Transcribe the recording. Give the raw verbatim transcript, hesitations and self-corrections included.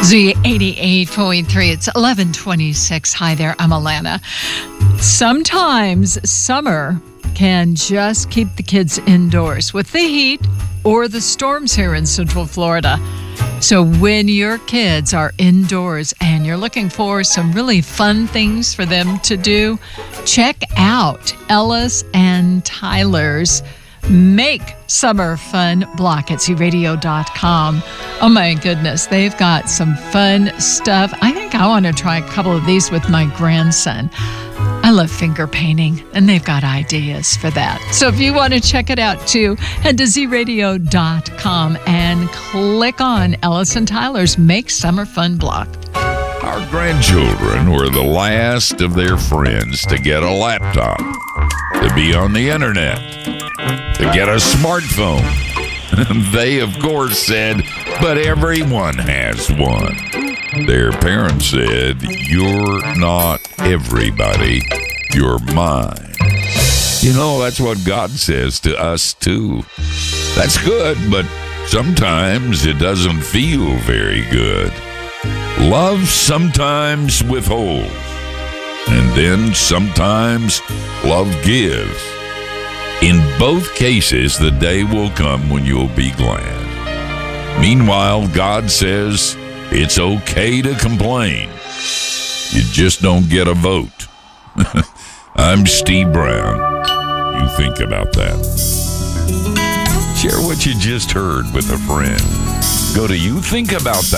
Z eighty-eight point three. It's eleven twenty-six. Hi there, I'm Alana. Sometimes summer can just keep the kids indoors with the heat or the storms here in Central Florida. So when your kids are indoors and you're looking for some really fun things for them to do, check out Ellis and Tyler's Make Summer Fun block at z radio dot com. Oh my goodness, they've got some fun stuff. I think I want to try a couple of these with my grandson. I love finger painting, and they've got ideas for that. So if you want to check it out too, head to z radio dot com and click on Ellis and Tyler's Make Summer Fun block. Our grandchildren were the last of their friends to get a laptop, to be on the internet, to get a smartphone. They, of course, said, but everyone has one. Their parents said, you're not everybody, you're mine. You know, that's what God says to us, too. That's good, but sometimes it doesn't feel very good. Love sometimes withholds, and then sometimes love gives. In both cases, the day will come when you'll be glad. Meanwhile, God says it's okay to complain. You just don't get a vote. I'm Steve Brown. You think about that. Share what you just heard with a friend. Go to You Think About That.